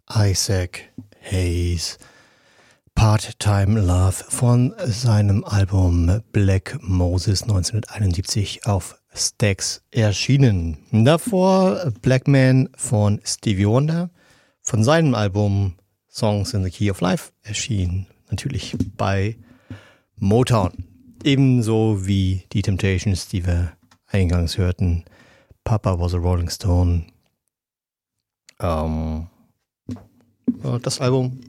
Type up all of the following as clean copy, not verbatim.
Isaac Hayes, Part-Time Love von seinem Album Black Moses 1971 auf Stax erschienen. Davor Black Man von Stevie Wonder von seinem Album Songs in the Key of Life erschien natürlich bei Motown. Ebenso wie die Temptations, die wir eingangs hörten. Papa was a Rolling Stone. Das Album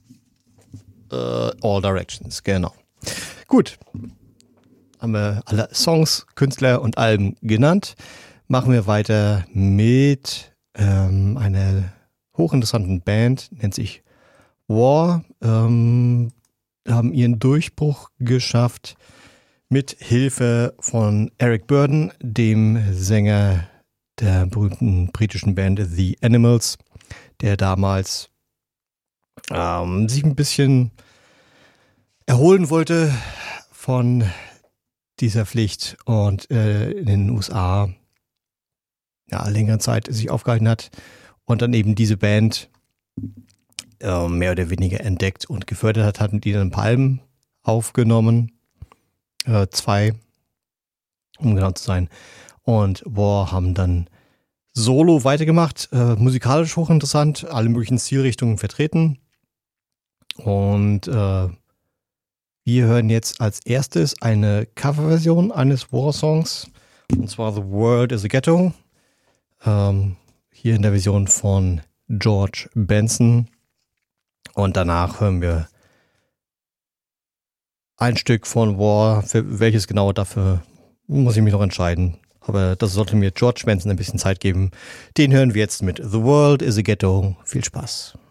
All Directions, genau. Gut, haben wir alle Songs, Künstler und Alben genannt. Machen wir weiter mit einer hochinteressanten Band, nennt sich War. Haben ihren Durchbruch geschafft mit Hilfe von Eric Burdon, dem Sänger der berühmten britischen Band The Animals, der damals sich ein bisschen erholen wollte von dieser Pflicht und in den USA längere Zeit sich aufgehalten hat und dann eben diese Band mehr oder weniger entdeckt und gefördert hat mit ihnen ein paar Alben aufgenommen. 2, um genau zu sein. Und War haben dann solo weitergemacht, musikalisch hochinteressant, alle möglichen Stilrichtungen vertreten. Und wir hören jetzt als erstes eine Coverversion eines War-Songs, und zwar The World is a Ghetto. Hier in der Version von George Benson. Und danach hören wir ein Stück von War, für welches genau, dafür muss ich mich noch entscheiden. Aber das sollte mir George Benson ein bisschen Zeit geben. Den hören wir jetzt mit The World is a Ghetto. Viel Spaß.